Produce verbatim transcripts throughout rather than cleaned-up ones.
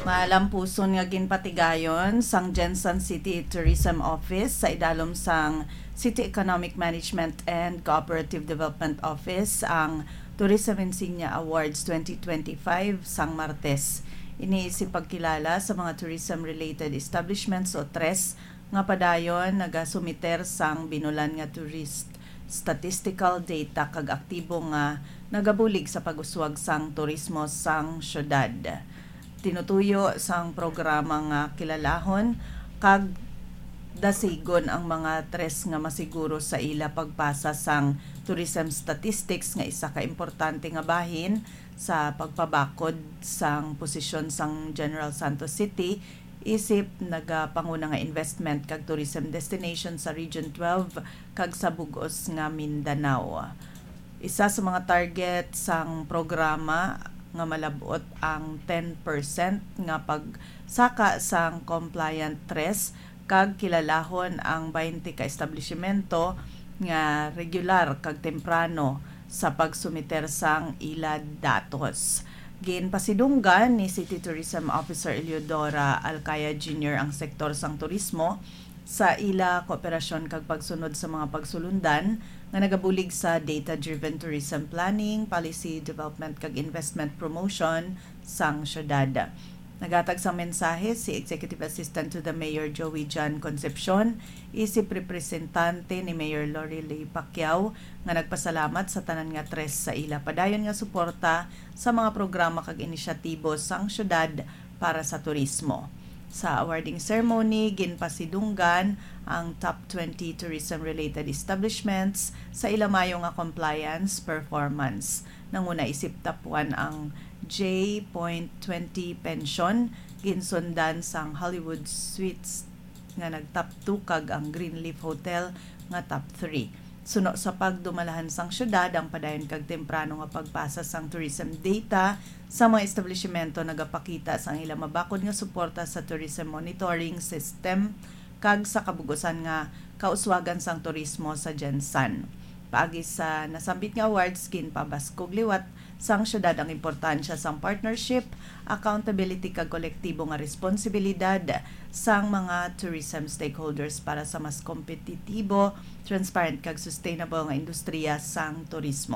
Malampuson nga ginpatigayon sang Jensen City Tourism Office sa idalom sang City Economic Management and Cooperative Development Office ang Tourism Insignia Awards twenty twenty-five sang Martes. Iniisip pagkilala sa mga tourism-related establishments o tres nga padayon nagasumiter sang binulan nga tourist statistical data kag aktibo nga nagabulig sa pag-uswag sang turismo sang syudad. Tinutuyo sang programa nga kilalahon kag dasigon ang mga tres nga masiguro sa ila pagpasa sang tourism statistics nga isa ka importante nga bahin sa pagpabakod sang posisyon sang General Santos City isip nagapanguna nga investment kag tourism destination sa Region twelve kag sa bug-os nga Mindanao. Isa sa mga target sang programa nga malabot ang ten percent nga pagsaka sang compliant tres kag kilalahon ang twenty ka establishmento nga regular kag temprano sa pagsumiter sang ila datos. Ginpasidunggan ni City Tourism Officer Eliodora Alcaya Junior ang sektor sang turismo sa ila kooperasyon kag pagsunod sa mga pagsulundan nga nagabulig sa data-driven tourism planning, policy development kag investment promotion sang syudad. Nagatag sa mensahe si Executive Assistant to the Mayor Joey John Concepcion, isip representante ni Mayor Lori Lee Pacquiao nga nagpasalamat sa tanan nga tres sa ila padayon nga suporta sa mga programa kag inisyatibo sang syudad para sa turismo. Sa awarding ceremony, ginpasidunggan ang top twenty tourism-related establishments sa ilamayo nga compliance performance. Nanguna isip top one ang J twenty Pension, ginsundan sang Hollywood Suites nga nag-top two kag ang Greenleaf Hotel nga top three. Suno sa pagdumalahan sang syudad ang padayon kag temprano nga pagpasa sang tourism data sa mga establishmento nagapakita sang ila mabakod nga suporta sa tourism monitoring system kag sa kabugusan nga kauswagan sang turismo sa Jensen. Paagi sa nasambit nga awards ginpabaskog liwat sang syudad ang importansya sang partnership, accountability kag kolektibo nga responsibilidad sang mga tourism stakeholders para sa mas kompetitibo, transparent kag sustainable nga industriya sang turismo.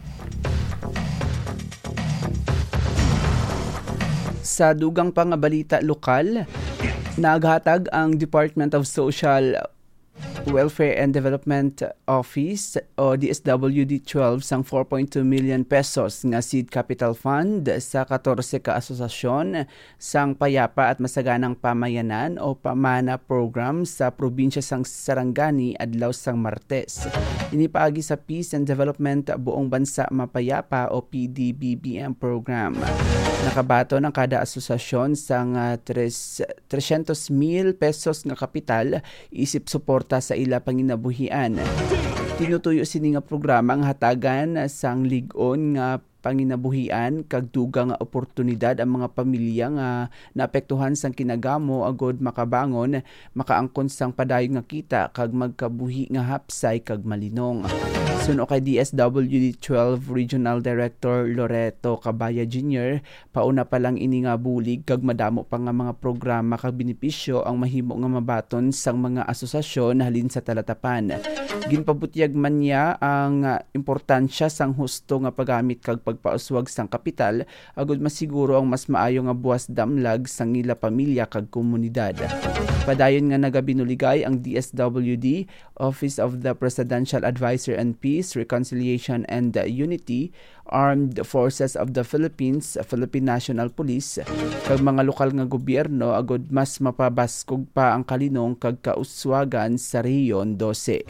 Sa dugang pang balita lokal, naghatag ang Department of Social Welfare and Development Office o D S W D twelve sang four point two million pesos nga seed capital fund sa fourteen ka asosasyon sang payapa at masaganang pamayanan o pamana program sa probinsya sang Sarangani adlaw sang Martes. Inipaagi sa Peace and Development Buong Bansa Mapayapa o P D B B M program. Nakabato ng kada asosasyon sang three hundred mil pesos nga kapital isip suporta sa ila panginabuhian. Tinutuyo sini nga programa ang hatagan sang lig-on nga panginabuhian kag dugang nga oportunidad ang mga pamilya nga naapektuhan sang kinagamo agod makabangon, makaangkon sang padayon nga kita kag magkabuhi nga hapsay kag malinong. Suno kay D S W D twelve Regional Director Loreto Cabaya Junior, pauna pa lang ini nga bulig kag madamo pa nga mga programa kag benepisyo ang mahimo nga mabaton sang mga asosasyon halin sa talatapan. Ginpabutyag man niya ang importansya sang husto nga paggamit kag pagpauswag sang kapital agud masiguro ang mas maayo nga buwas damlag sang ila pamilya kag komunidad. Padayon nga nagabinuligay ang D S W D Office of the Presidential Advisor on Peace, Reconciliation and Unity, Armed Forces of the Philippines, Philippine National Police, kag mga lokal nga gobyerno agud mas mapabaskog pa ang kalinong kag kauswagan sa Rehiyon twelve.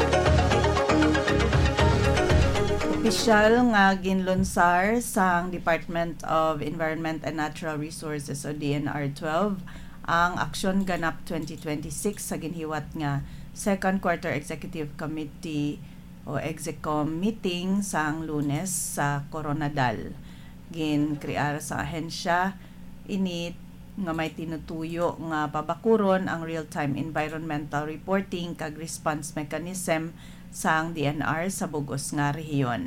Opisyal nga ginlunsar sang Department of Environment and Natural Resources o D N R twelve ang Aksyon Ganap twenty twenty-six sa ginhiwat nga Second Quarter Executive Committee o Execom meeting sang Lunes sa Coronadal. Gin-krear sa ahensya ini nga may tinutuyo nga pabakuron ang real-time environmental reporting kag response mechanism sang D N R sa bugos nga rehiyon.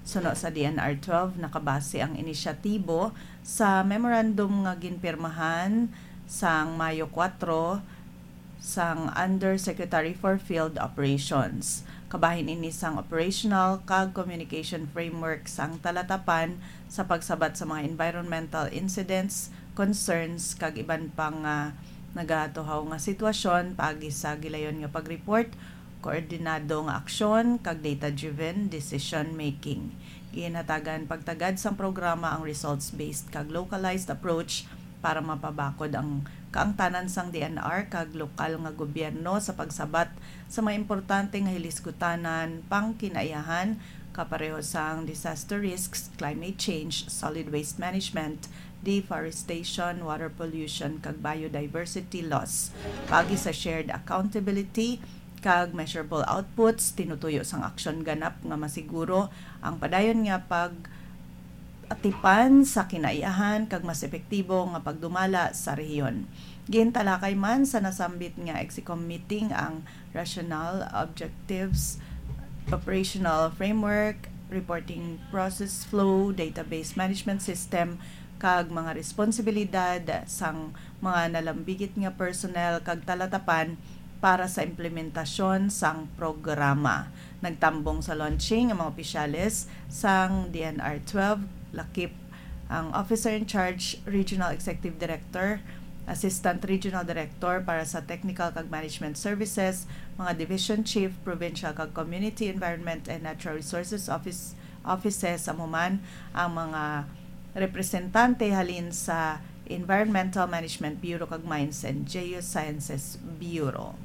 Suno sa D N R twelve nakabase ang inisyatibo sa memorandum nga ginpirmahan sang Mayo four sang Undersecretary for Field Operations. Kabahin ini sang operational kag communication framework sang talatapan sa pagsabat sa mga environmental incidents, concerns kag iban pang uh, nagatuhaw nga sitwasyon paagi sa gilayon nga pag-report, koordinado nga aksyon kag data-driven decision making. Ginatagan pagtagad sang programa ang results-based kag localized approach para mapabakod ang kaangtanan sang D N R kag lokal nga gobyerno sa pagsabat sa mga importante nga hilisgutanan pang kinaiyahan kapareho sang disaster risks, climate change, solid waste management, deforestation, water pollution kag biodiversity loss. Pagi sa shared accountability kag measurable outputs, tinutuyo sang aksyon ganap nga masiguro ang padayon nga pag atipan sa kinaiyahan kag mas epektibo nga pagdumala sa rehiyon. Gintalakay man sa nasambit nga Exicom meeting ang rational objectives, operational framework, reporting process flow, database management system kag mga responsibilidad sang mga nalambigit nga personnel kag talatapan para sa implementasyon sang programa. Nagtambong sa launching ang mga opisyales sang D N R twelve, lakip ang Officer in Charge, Regional Executive Director, Assistant Regional Director para sa Technical kag Management Services, mga Division Chief, Provincial kag Community Environment and Natural Resources Office offices amuman ang mga representante halin sa Environmental Management Bureau kag Mines and Geosciences Bureau.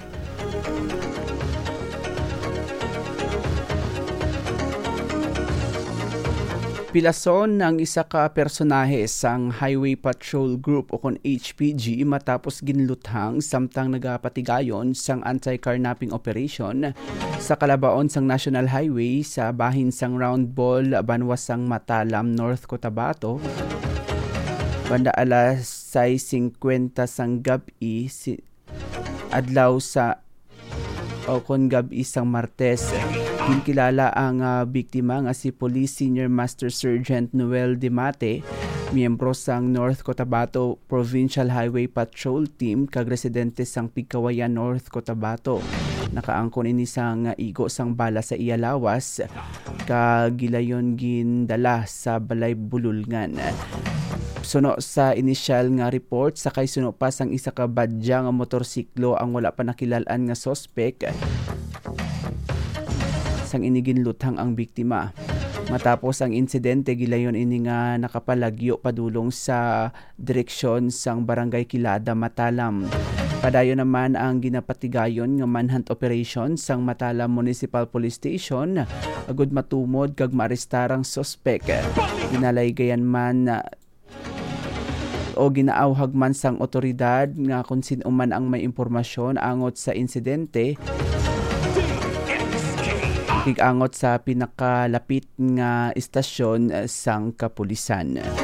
Pilason ng isa ka personahe sang Highway Patrol Group o kon H P G matapos ginluthang samtang nagapatigayon sang anti-carnapping operation sa kalabaon sang National Highway sa bahin sang Round Ball, Banwas sang Matalam, North Cotabato. Banda alas sais fifty sang gabi si adlaw sa o kon gabi sang Martes. Kinkilala ang uh, biktima nga si Police Senior Master Sergeant Noel Demate, miyembro sang North Cotabato Provincial Highway Patrol Team kag residente sang Pigkawayan, North Cotabato. Nakaangkon ini sang igo sang bala sa iya lawas kag gilayon gindala sa balay bululngan. Suno sa initial nga report, sakay suno pa sang isa ka badya nga motorsiklo ang wala pa nakilalaan nga suspect sang iniginluthang ang biktima. Matapos ang insidente, gilayon ini nga nakapalagyo padulong sa direksyon sang Barangay Kilada, Matalam. Padayon naman ang ginapatigayon nga manhunt operation sang Matalam Municipal Police Station agud matumod kag maarestarang suspect. Ginalaygayan man o ginaawhag man sang otoridad nga kung sino man ang may impormasyon angot sa insidente. Kigangot sa pinakalapit nga istasyon sang kapulisan.